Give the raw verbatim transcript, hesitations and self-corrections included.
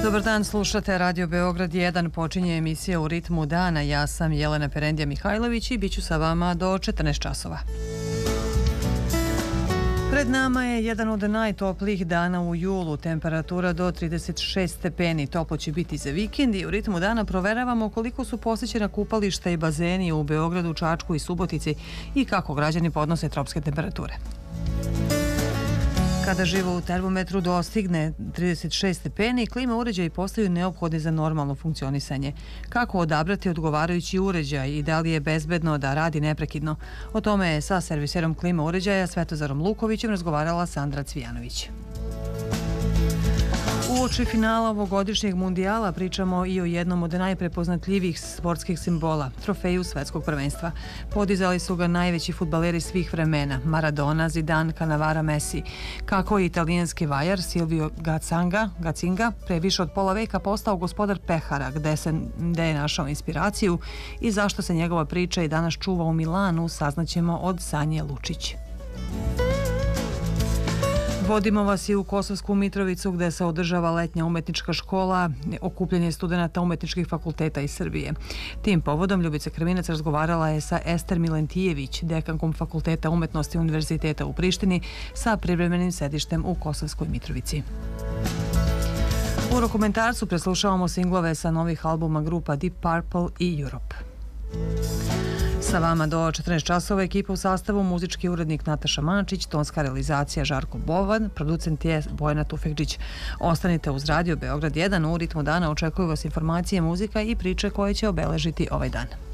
Dobar dan, slušate Radio Beograd jedan, počinje emisija U ritmu dana. Ja sam Jelena Perendija Mihajlović i bit ću sa vama do četrnaest časova. Pred nama je jedan od najtoplijih dana u julu, temperatura do trideset šest stepeni. Toplo će biti za vikend i u ritmu dana proveravamo koliko su posjećena kupališta i bazeni u Beogradu, Čačku i Subotici i kako građani podnose tropske temperature. Kada živo u termometru dostigne trideset šest stepeni, klima uređaji postaju neophodni za normalno funkcionisanje. Kako odabrati odgovarajući uređaj i da li je bezbedno da radi neprekidno? O tome je sa serviserom klima uređaja Svetozarom Lukovićem razgovarala Sandra Cvijanović. Uoči finala ovogodišnjeg mundijala pričamo i o jednom od najprepoznatljivijih sportskih simbola, trofeju svetskog prvenstva. Podizali su ga najveći fudbaleri svih vremena, Maradona, Zidane, Cannavaro, Messi. Kako je italijanski vajar Silvio Gazzanga, Gacinga pre više od pola veka postao gospodar pehara, gde, se, gde je našao inspiraciju i zašto se njegova priča i danas čuva u Milanu, saznaćemo od Sanje Lučić. Vodimo vas i u Kosovsku Mitrovicu gde se održava letnja umetnička škola, okupljanje studenata umetničkih fakulteta iz Srbije. Tim povodom Ljubica Krminac razgovarala je sa Ester Milentijević, dekankom Fakulteta umetnosti Univerziteta u Prištini sa privremenim sedištem u Kosovskoj Mitrovici. U dokumentarcu preslušavamo singlove sa novih albuma grupa Deep Purple i Europe. Sa vama do četrnaest časova, ekipa u sastavu, muzički urednik Nataša Mančić, tonska realizacija Žarko Bovan, producent je Bojana Tufekđić. Ostanite uz Radio Beograd jedan, u ritmu dana očekuju vas informacije, muzika i priče koje će obeležiti ovaj dan.